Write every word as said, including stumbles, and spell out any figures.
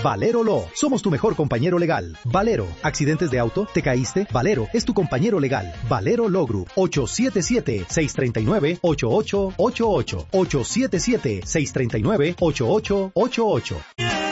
Valero Law. Somos tu mejor compañero legal. Valero. ¿Accidentes de auto? ¿Te caíste? Valero es tu compañero legal. Valero Law Group. ocho siete siete, seis tres nueve, ocho ocho ocho ocho. ocho siete siete, seis tres nueve, ocho ocho ocho ocho.